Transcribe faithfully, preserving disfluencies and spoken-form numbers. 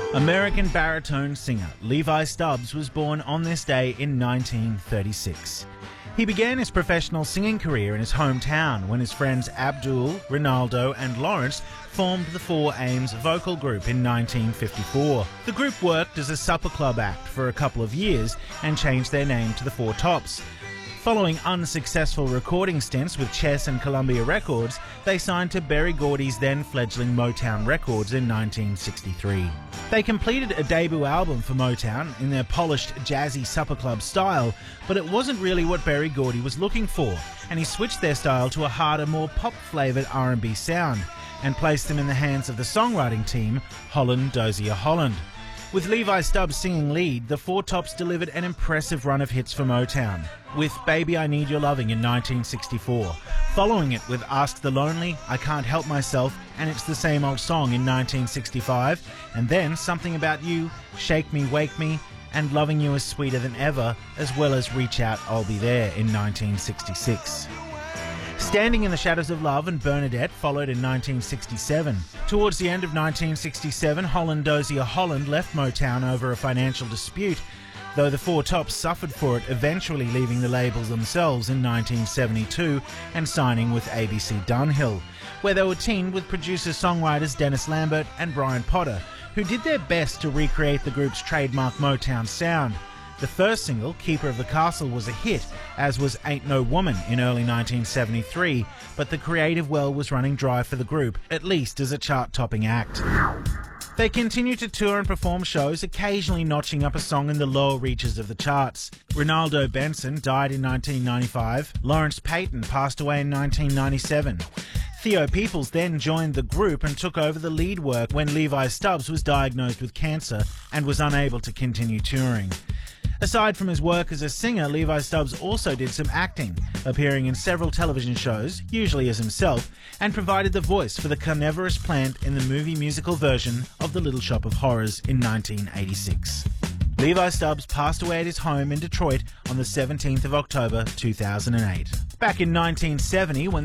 American baritone singer Levi Stubbs was born on this day in nineteen thirty-six. He began his professional singing career in his hometown when his friends Abdul, Ronaldo and Lawrence formed the Four Ames vocal group in nineteen fifty-four. The group worked as a supper club act for a couple of years and changed their name to the Four Tops. Following unsuccessful recording stints with Chess and Columbia Records, they signed to Berry Gordy's then fledgling Motown Records in nineteen sixty-three. They completed a debut album for Motown in their polished, jazzy supper club style, but it wasn't really what Berry Gordy was looking for, and he switched their style to a harder, more pop-flavoured R and B sound, and placed them in the hands of the songwriting team, Holland Dozier Holland. With Levi Stubbs singing lead, the Four Tops delivered an impressive run of hits for Motown, with Baby I Need Your Loving in nineteen sixty-four, following it with Ask the Lonely, I Can't Help Myself, and It's the Same Old Song in nineteen sixty-five, and then Something About You, Shake Me, Wake Me, and Loving You Is Sweeter Than Ever, as well as Reach Out, I'll Be There in nineteen sixty-six. Standing in the Shadows of Love and Bernadette followed in nineteen sixty-seven. Towards the end of nineteen sixty-seven, Holland Dozier Holland left Motown over a financial dispute, though the Four Tops suffered for it, eventually leaving the labels themselves in nineteen seventy-two and signing with A B C Dunhill, where they were teamed with producer-songwriters Dennis Lambert and Brian Potter, who did their best to recreate the group's trademark Motown sound. The first single, Keeper of the Castle, was a hit, as was Ain't No Woman in early nineteen seventy-three, but the creative well was running dry for the group, at least as a chart-topping act. They continued to tour and perform shows, occasionally notching up a song in the lower reaches of the charts. Ronaldo Benson died in nineteen ninety-five, Lawrence Payton passed away in nineteen ninety-seven. Theo Peoples then joined the group and took over the lead work when Levi Stubbs was diagnosed with cancer and was unable to continue touring. Aside from his work as a singer, Levi Stubbs also did some acting, appearing in several television shows, usually as himself, and provided the voice for the carnivorous plant in the movie musical version of The Little Shop of Horrors in nineteen eighty-six. Levi Stubbs passed away at his home in Detroit on the seventeenth of October two thousand eight. Back in nineteen seventy, when